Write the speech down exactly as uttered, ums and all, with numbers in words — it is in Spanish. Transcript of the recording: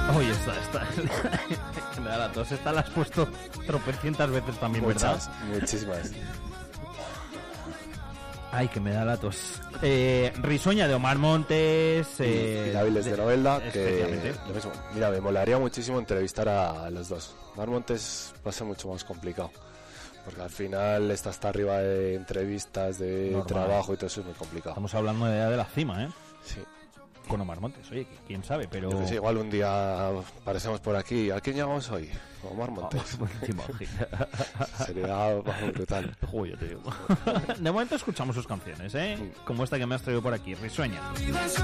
Oye, esta, esta, que me da la tos. Esta la has puesto tropecientas veces también, Muchas, ¿verdad? muchísimas. Ay, que me da la tos. Eh, Risueña de Omar Montes. Eh, y Dáviles de, de Novelda, que lo mismo. Mira, me molaría muchísimo entrevistar a, a los dos. Omar Montes va a ser mucho más complicado, porque al final está hasta arriba de entrevistas, de Normal. Trabajo y todo eso es muy complicado. Estamos hablando de, de la cima, ¿eh? Sí. Con Omar Montes, oye, quién sabe, pero... Yo que sé, igual un día aparecemos por aquí. ¿A quién llamamos hoy? Omar Montes. Oh, sería brutal. Joder, te digo. De momento escuchamos sus canciones, ¿eh? Como esta que me has traído por aquí, Risueña.